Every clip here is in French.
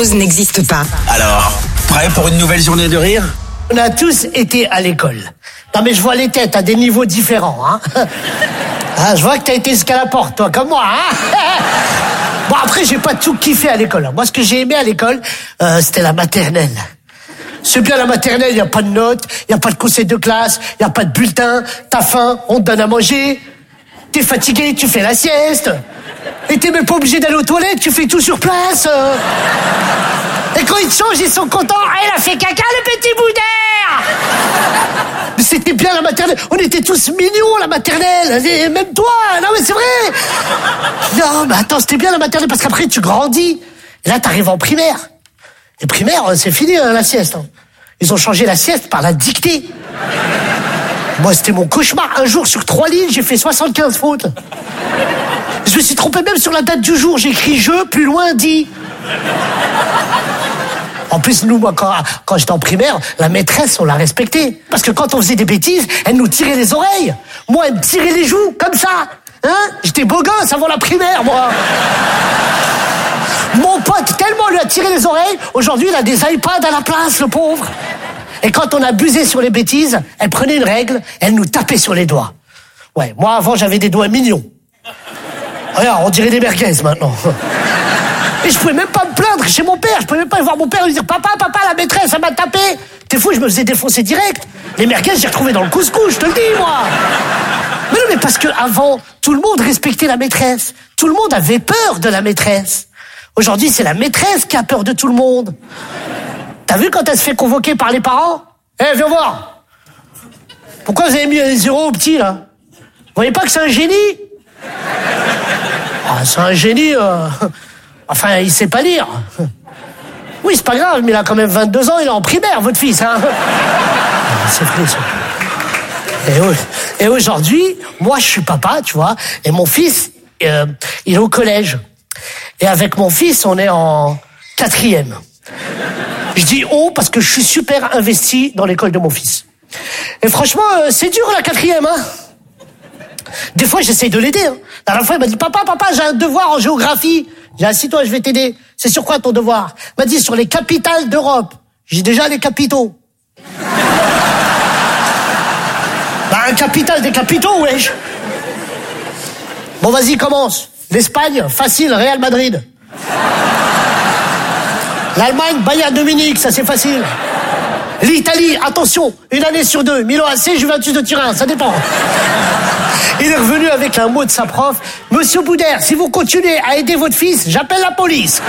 n'existe pas. Alors, prêt pour une nouvelle journée de rire ? On a tous été à l'école. Non mais je vois les têtes à des niveaux différents. Ah, je vois que t'as été jusqu'à la porte, toi, comme moi. Bon, après, j'ai pas tout kiffé à l'école. Moi, ce que j'ai aimé à l'école, c'était la maternelle. C'est bien la maternelle, il n'y a pas de notes, il n'y a pas de conseil de classe, il n'y a pas de bulletin, t'as faim, on te donne à manger, t'es fatigué, tu fais la sieste, et t'es même pas obligé d'aller aux toilettes, tu fais tout sur place. Et quand ils te changent, ils sont contents, il a fait caca le petit bout d'air. Mais c'était bien la maternelle, on était tous mignons la maternelle, et même toi, non mais c'est vrai. Non mais attends, c'était bien la maternelle, parce qu'après tu grandis, et là t'arrives en primaire. Et primaire, c'est fini la sieste. Ils ont changé la sieste par la dictée. Moi, c'était mon cauchemar. Un jour, sur 3 lignes, j'ai fait 75 fautes. Je me suis trompé même sur la date du jour. J'ai écrit « je », plus loin, « dit ». En plus, nous, moi, quand j'étais en primaire, la maîtresse, on l'a respectée. Parce que quand on faisait des bêtises, elle nous tirait les oreilles. Moi, elle me tirait les joues, comme ça. J'étais beau gosse avant la primaire, moi. Mon pote, tellement lui a tiré les oreilles, aujourd'hui il a des iPads à la place, le pauvre. Et quand on abusait sur les bêtises, elle prenait une règle, elle nous tapait sur les doigts. Ouais, moi avant j'avais des doigts mignons. Regarde, on dirait des merguez maintenant. Et je pouvais même pas me plaindre chez mon père, je pouvais même pas aller voir mon père et lui dire « Papa, la maîtresse, elle m'a tapé !» T'es fou, je me faisais défoncer direct. Les merguez, j'ai retrouvé dans le couscous, je te le dis, moi. Mais non, mais parce que avant, tout le monde respectait la maîtresse. Tout le monde avait peur de la maîtresse. Aujourd'hui, c'est la maîtresse qui a peur de tout le monde. T'as vu quand elle se fait convoquer par les parents ? Viens voir. Pourquoi vous avez mis un 0 au petit, là ? Vous voyez pas que c'est un génie ? C'est un génie, enfin, il sait pas lire. Oui, c'est pas grave, mais il a quand même 22 ans, il est en primaire, votre fils, C'est vrai, ça. Et aujourd'hui, moi, je suis papa, tu vois, et mon fils, il est au collège. Et avec mon fils, on est en 4e. Je dis « oh » parce que je suis super investi dans l'école de mon fils. Et franchement, c'est dur la 4e, Des fois, j'essaye de l'aider. La dernière fois, il m'a dit « Papa, j'ai un devoir en géographie. » J'ai dit « assis-toi, je vais t'aider. » C'est sur quoi ton devoir ? Il m'a dit « sur les capitales d'Europe. » J'ai déjà les capitaux. Un capital des capitaux, wesh. Bon, vas-y, commence. L'Espagne, facile, Real Madrid. L'Allemagne, Bayern de Munich, ça c'est facile. L'Italie, attention, 1 année sur 2, Milan AC, Juventus de Turin, ça dépend. Il est revenu avec un mot de sa prof. Monsieur Boudère, si vous continuez à aider votre fils, j'appelle la police.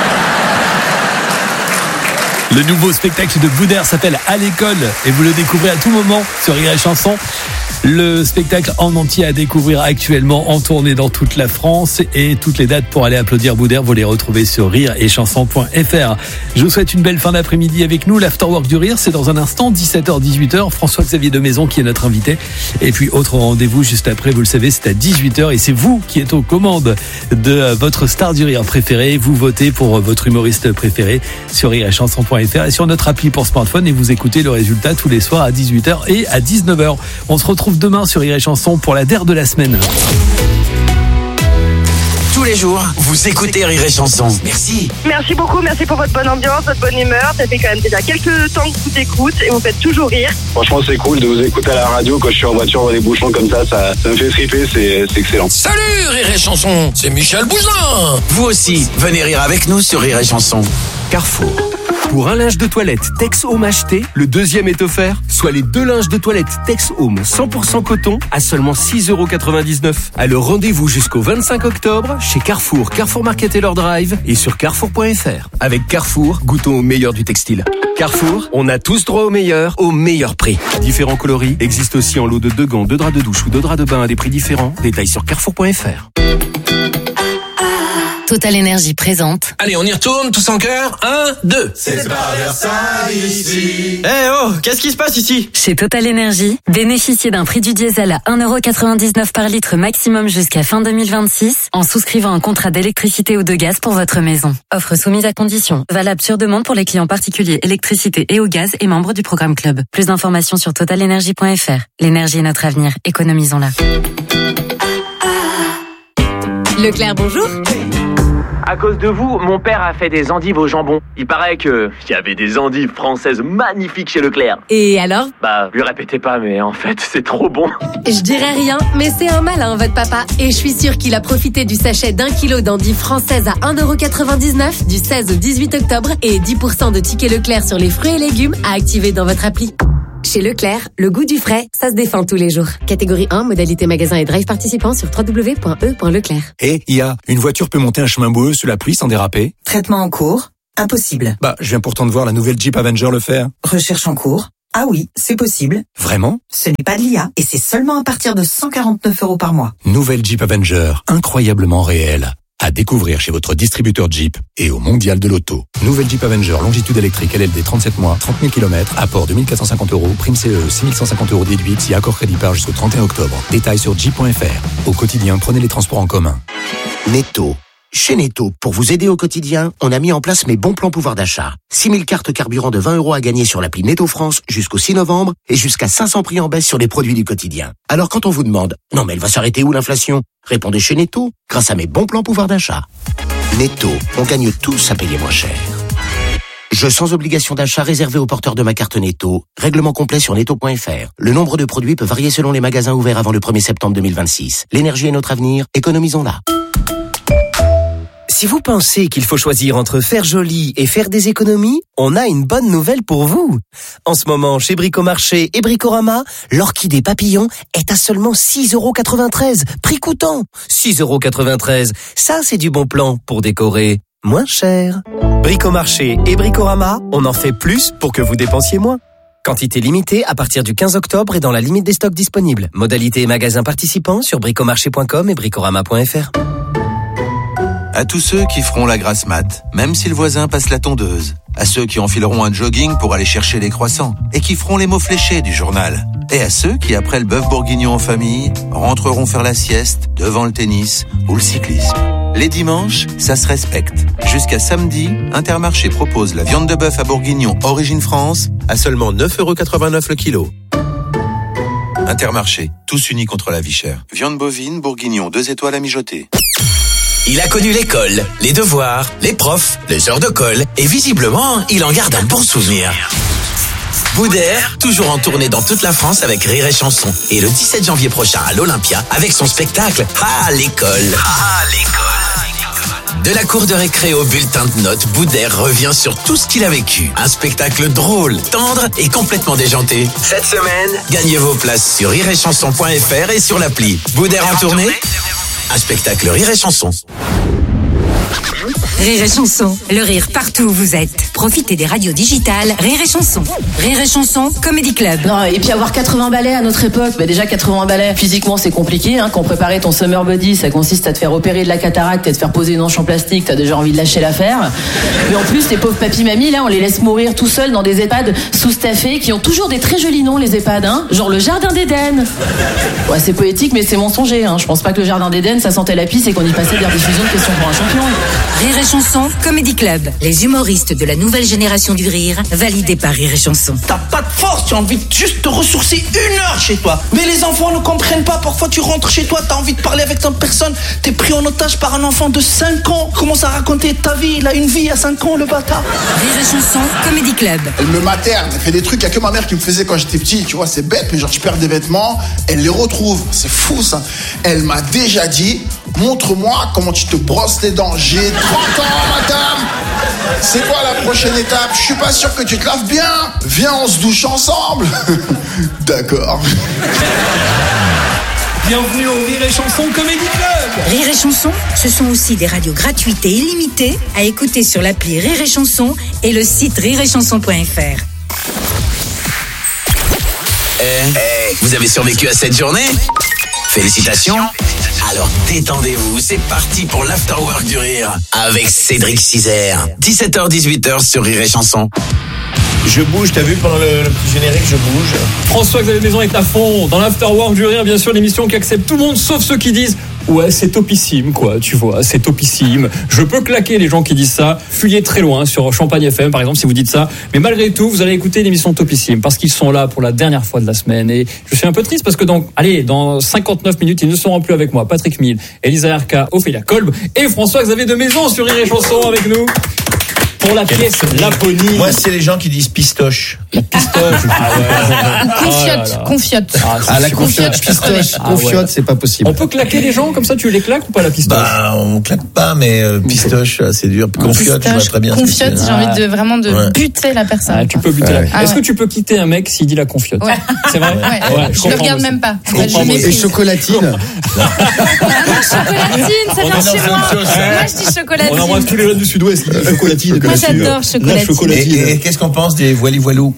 Le nouveau spectacle de Boudère s'appelle À l'école et vous le découvrez à tout moment sur Rire et Chanson. Le spectacle en entier à découvrir actuellement en tournée dans toute la France et toutes les dates pour aller applaudir Boudère, vous les retrouvez sur rireetchanson.fr. Je vous souhaite une belle fin d'après-midi avec nous. L'Afterwork du Rire, c'est dans un instant, 17h-18h. François-Xavier de Maison qui est notre invité. Et puis autre rendez-vous juste après, vous le savez, c'est à 18h et c'est vous qui êtes aux commandes de votre star du rire préféré. Vous votez pour votre humoriste préféré sur rireetchanson.fr et sur notre appli pour smartphone et vous écoutez le résultat tous les soirs à 18h et à 19h. On se retrouve demain sur Rire et Chanson pour la DER de la semaine. Tous les jours, vous écoutez Rire et Chanson. Merci. Merci beaucoup, merci pour votre bonne ambiance, votre bonne humeur. Ça fait quand même déjà quelques temps que je vous écoute et vous faites toujours rire. Franchement, c'est cool de vous écouter à la radio quand je suis en voiture dans les bouchons comme ça me fait triper, c'est excellent. Salut Rire et Chanson, c'est Michel Bougelin. Vous aussi, venez rire avec nous sur Rire et Chanson. Carrefour. Pour un linge de toilette Tex Home acheté, le deuxième est offert, soit les 2 linges de toilette Tex Home 100% coton à seulement 6,99 €. Alors rendez-vous jusqu'au 25 octobre chez Carrefour, Carrefour Market et leur drive et sur carrefour.fr. Avec Carrefour, goûtons au meilleur du textile. Carrefour, on a tous droit au meilleur prix. Différents coloris existent aussi en lot de 2 gants, 2 draps de douche ou 2 draps de bain à des prix différents. Détails sur carrefour.fr. Total Énergie présente. Allez, on y retourne, tous en chœur. 1, 2. C'est pas Versailles ici. Qu'est-ce qui se passe ici ? Chez Total Énergie, bénéficiez d'un prix du diesel à 1,99 € par litre maximum jusqu'à fin 2026 en souscrivant un contrat d'électricité ou de gaz pour votre maison. Offre soumise à conditions. Valable sur demande pour les clients particuliers électricité et au gaz et membres du programme Club. Plus d'informations sur totalenergie.fr. L'énergie est notre avenir. Économisons-la. Leclerc, bonjour. À cause de vous, mon père a fait des endives au jambon. Il paraît qu'il y avait des endives françaises magnifiques chez Leclerc. Et alors ? Lui répétez pas, mais en fait, c'est trop bon. Je dirais rien, mais c'est un malin, votre papa. Et je suis sûre qu'il a profité du sachet d'1 kilo d'endives françaises à 1,99€ du 16 au 18 octobre et 10% de tickets Leclerc sur les fruits et légumes à activer dans votre appli. Chez Leclerc, le goût du frais, ça se défend tous les jours. Catégorie 1, modalité magasin et drive participant sur www.e.leclerc. Et IA, une voiture peut monter un chemin boueux sous la pluie sans déraper? Traitement en cours? Impossible. Je viens pourtant de voir la nouvelle Jeep Avenger le faire. Recherche en cours? Ah oui, c'est possible. Vraiment? Ce n'est pas de l'IA et c'est seulement à partir de 149€ par mois. Nouvelle Jeep Avenger, incroyablement réelle. À découvrir chez votre distributeur Jeep et au Mondial de l'Auto. Nouvelle Jeep Avenger, longitude électrique, LLD 37 mois, 30 000 km, apport 2450€, prime CE, 6150€ déduite si accord crédit par jusqu'au 31 octobre. Détails sur jeep.fr. Au quotidien, prenez les transports en commun. Netto. Chez Netto, pour vous aider au quotidien, on a mis en place mes bons plans pouvoir d'achat. 6000 cartes carburant de 20€ à gagner sur l'appli Netto France jusqu'au 6 novembre et jusqu'à 500 prix en baisse sur les produits du quotidien. Alors quand on vous demande « Non mais elle va s'arrêter où l'inflation ?» Répondez chez Netto, grâce à mes bons plans pouvoir d'achat. Netto, on gagne tous à payer moins cher. Jeu sans obligation d'achat réservé aux porteurs de ma carte Netto. Règlement complet sur netto.fr. Le nombre de produits peut varier selon les magasins ouverts avant le 1er septembre 2026. L'énergie est notre avenir, économisons-la. Si vous pensez qu'il faut choisir entre faire joli et faire des économies, on a une bonne nouvelle pour vous. En ce moment, chez Bricomarché et Bricorama, l'orchidée papillon est à seulement 6,93€. Prix coûtant, 6,93€. Ça, c'est du bon plan pour décorer moins cher. Bricomarché et Bricorama, on en fait plus pour que vous dépensiez moins. Quantité limitée à partir du 15 octobre et dans la limite des stocks disponibles. Modalité et magasins participants sur bricomarché.com et bricorama.fr. À tous ceux qui feront la grasse mat, même si le voisin passe la tondeuse. À ceux qui enfileront un jogging pour aller chercher les croissants et qui feront les mots fléchés du journal. Et à ceux qui, après le bœuf bourguignon en famille, rentreront faire la sieste devant le tennis ou le cyclisme. Les dimanches, ça se respecte. Jusqu'à samedi, Intermarché propose la viande de bœuf à bourguignon Origine France à seulement 9,89€ le kilo. Intermarché, tous unis contre la vie chère. Viande bovine, bourguignon, 2 étoiles à mijoter. Il a connu l'école, les devoirs, les profs, les heures de colle, et visiblement, il en garde un bon souvenir. Boudère, toujours en tournée dans toute la France avec Rire et Chanson. Et le 17 janvier prochain à l'Olympia, avec son spectacle Ah l'école. Ah l'école. De la cour de récré au bulletin de notes, Boudère revient sur tout ce qu'il a vécu. Un spectacle drôle, tendre et complètement déjanté. Cette semaine, gagnez vos places sur rireetchanson.fr et sur l'appli. Boudère en tournée, un spectacle Rire et Chanson. Rire et Chanson, le rire partout où vous êtes. Profitez des radios digitales Rire et Chanson. Rire et Chanson, Comedy Club. Non, et puis avoir 80 balais à notre époque, déjà 80 balais, physiquement c'est compliqué, quand préparer ton summer body, ça consiste à te faire opérer de la cataracte et te faire poser une hanche en plastique, t'as déjà envie de lâcher l'affaire. Et en plus, les pauvres papy-mamies, là, on les laisse mourir tout seuls dans des EHPAD sous-staffés qui ont toujours des très jolis noms, les EHPAD, genre le Jardin d'Éden. Ouais, c'est poétique, mais c'est mensonger, Je pense pas que le Jardin d'Éden, ça sentait la pisse et qu'on y passait des rediffusions de questions pour un champion. Rire et Chanson, Comedy Club. Les humoristes de la nouvelle génération du rire, validés par Rire et Chanson. T'as pas de force, tu as envie de juste te ressourcer 1 heure chez toi. Mais les enfants ne comprennent pas. Parfois, tu rentres chez toi, t'as envie de parler avec une personne. T'es pris en otage par un enfant de 5 ans. Commence à raconter ta vie. Il a une vie à 5 ans, le bâtard. Rire et Chanson, Comedy Club. Elle me materne, elle fait des trucs, il n'y a que ma mère qui me faisait quand j'étais petit. Tu vois, c'est bête, mais genre, je perds des vêtements, elle les retrouve. C'est fou, ça. Elle m'a déjà dit, montre-moi comment tu te brosses les dents. J'ai 30 ans, madame. C'est quoi la prochaine étape? Je suis pas sûr que tu te laves bien. Viens, on se douche ensemble. D'accord. Bienvenue au Rire et Chanson Comedy Club. Rire et Chanson, ce sont aussi des radios gratuites et illimitées à écouter sur l'appli Rire et Chanson et le site rireetchanson.fr. Vous avez survécu à cette journée? Félicitations. Alors détendez-vous, c'est parti pour l'Afterwork du Rire avec Cédric Cizère. 17h-18h sur Rire et Chanson. Je bouge, t'as vu pendant le petit générique, je bouge. François-Xavier Maison est à fond dans l'Afterwork du Rire, bien sûr, l'émission qui accepte tout le monde sauf ceux qui disent Ouais, c'est topissime, quoi, tu vois, c'est topissime. Je peux claquer les gens qui disent ça. Fuyez très loin sur Champagne FM, par exemple, si vous dites ça. Mais malgré tout, vous allez écouter l'émission Topissime parce qu'ils sont là pour la dernière fois de la semaine. Et je suis un peu triste parce que dans 59 minutes, ils ne seront plus avec moi. Patrick Mille, Elisa Erka, Ophélia Kolb et François-Xavier de Maison sur Rire et Chanson avec nous. Pour la pièce Laponie. Moi, c'est les gens qui disent pistoche. Pistoche. Confiote. La confiote, pistoche, confiote, c'est pas possible. On peut claquer les gens comme ça, tu les claques ou pas la pistoche? On claque pas, mais pistoche, c'est dur. Confiote, je vois très bien. Confiote, j'ai envie de vraiment buter la personne. Tu peux buter Est-ce que tu peux quitter un mec s'il dit la confiote? Ouais. C'est vrai? Je le regarde même pas. Et chocolatine. Chocolatine, ça vient chez moi. Moi, je dis chocolatine. On embrasse tous les jeunes du Sud-Ouest. Chocolatine. Moi, j'adore chocolatine. Et qu'est-ce qu'on pense des voili-voilou?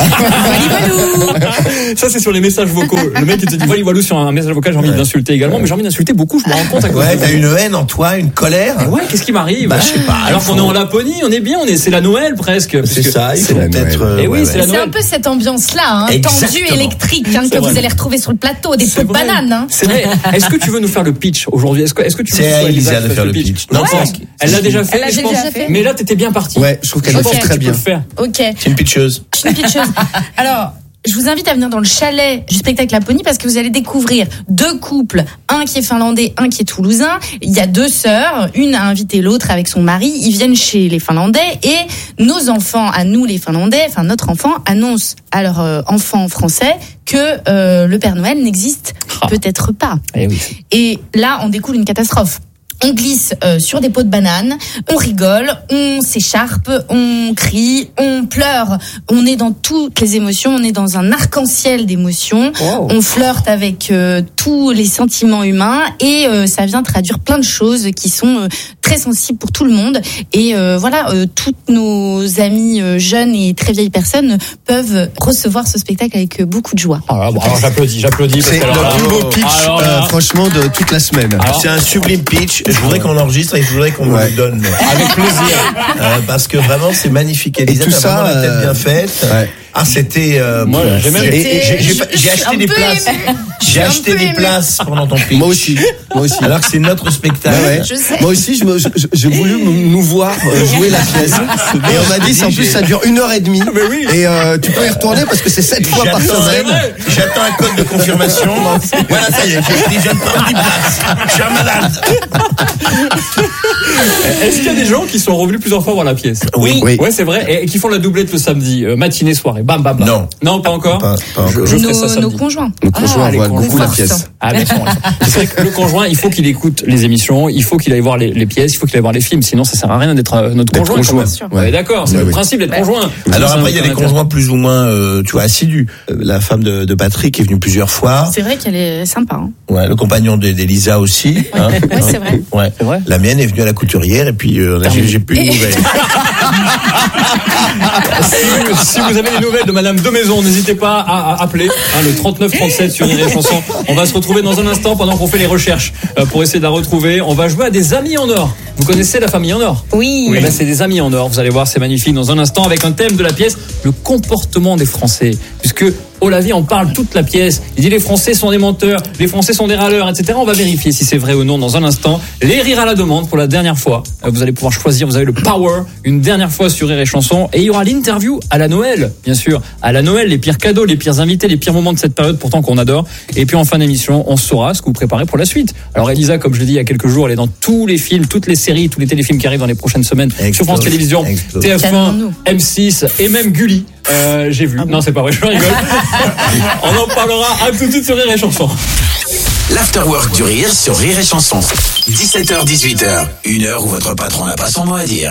Ça, c'est sur les messages vocaux. Le mec, il te dit voili-voilou sur un message vocal, j'ai envie d'insulter également, mais j'ai envie d'insulter beaucoup, je me rends compte à cause de t'as une haine en toi, une colère. Ouais, qu'est-ce qui m'arrive? Je sais pas. Alors qu'on est en Laponie, on est bien, c'est la Noël presque. C'est ça, il faut peut-être. Et oui, c'est la Noël. C'est un peu cette ambiance-là, tendue, électrique, que vous allez retrouver sur le plateau, des pots de bananes. C'est vrai. Est-ce que tu veux nous faire le pitch aujourd'hui? Est-ce que tu veux C'est à Elisa de faire le pitch. Non, elle l'a déjà fait. Mais là, t'étais bien parti. Ouais, je trouve qu'elle le fait très bien. Ok. C'est une pitcheuse. Alors, je vous invite à venir dans le chalet du spectacle Laponie parce que vous allez découvrir deux couples, un qui est finlandais, un qui est toulousain. Il y a deux sœurs, une a invité l'autre avec son mari. Ils viennent chez les Finlandais et nos enfants, à nous les Finlandais, notre enfant annonce à leur enfant français que le Père Noël n'existe peut-être pas. Et là, on découle une catastrophe. On glisse sur des pots de bananes, on rigole, on s'écharpe, on crie, on pleure. On est dans toutes les émotions, on est dans un arc-en-ciel d'émotions. Wow. On flirte avec tous les sentiments humains et ça vient traduire plein de choses qui sont très sensibles pour tout le monde. Et toutes nos amis jeunes et très vieilles personnes peuvent recevoir ce spectacle avec beaucoup de joie. Alors j'applaudis. C'est le plus beau pitch, franchement, de toute la semaine. C'est un sublime pitch. Je voudrais qu'on l'enregistre et je voudrais qu'on me le donne. Avec plaisir. Parce que vraiment, c'est magnifique. Elisa, t'as vraiment la tête bien faite. C'était... Moi, j'ai acheté des places. J'ai acheté des places pendant ton pitch. Moi aussi. Alors que c'est notre spectacle. Moi aussi, j'ai voulu nous voir jouer la pièce. Et on m'a dit, en plus, ça dure 1h30. Et tu peux y retourner parce que c'est 7 fois par semaine. J'attends un code de confirmation. Voilà, ça y est, j'ai déjà 10 places. Je suis un malade. Est-ce qu'il y a des gens qui sont revenus plusieurs fois voir la pièce? Oui. Ouais, c'est vrai. Et qui font la doublette le samedi, matinée, soirée. Bam, bam, bam. Non, pas encore. Je ferai ça samedi. Nos conjoints. Nos conjoints voient beaucoup la pièce. C'est vrai que le conjoint, il faut qu'il écoute les émissions, il faut qu'il aille voir les pièces, il faut qu'il aille voir les films. Sinon, ça sert à rien d'être notre conjoint. Ouais, d'accord. C'est le principe d'être conjoint. Alors après, il y a des conjoints plus ou moins, assidus. La femme de Patrick est venue plusieurs fois. C'est vrai qu'elle est sympa. Ouais, le compagnon d'Elisa aussi. Ouais, c'est vrai. Ouais. C'est vrai. La mienne est venue à la couturière et puis j'ai plus de nouvelles. Si vous avez des nouvelles de Madame de Maison, n'hésitez pas à appeler le 3937 sur Rire et Chanson. On va se retrouver dans un instant pendant qu'on fait les recherches pour essayer de la retrouver. On va jouer à des amis en or. Vous connaissez la famille en or? Oui. Ben, c'est des amis en or. Vous allez voir, c'est magnifique dans un instant avec un thème de la pièce, le comportement des Français. Puisque Olavi en parle toute la pièce. Il dit les Français sont des menteurs, les Français sont des râleurs, etc. On va vérifier si c'est vrai ou non dans un instant. Les rires à la demande pour la dernière fois. Vous allez pouvoir choisir, vous avez le power une dernière fois sur Rire et Chanson. Et il y aura l'interview à la Noël, bien sûr. À la Noël, les pires cadeaux, les pires invités, les pires moments de cette période pourtant qu'on adore. Et puis en fin d'émission, on saura ce que vous préparez pour la suite. Alors Elisa, comme je l'ai dit il y a quelques jours, elle est dans tous les films, toutes les séries, tous les téléfilms qui arrivent dans les prochaines semaines sur France Télévisions, TF1, M6 et même Gulli. J'ai vu. Non, c'est pas vrai, je rigole. On en parlera à tout de suite sur Rire et Chanson. L'afterwork du rire sur Rire et Chanson. 17h-18h, une heure où votre patron n'a pas son mot à dire.